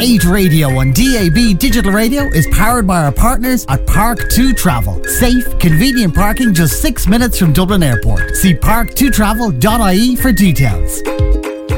Great radio on DAB Digital Radio is powered by our partners at Park2 Travel. Safe, convenient parking just 6 minutes from Dublin Airport. See park2travel.ie for details.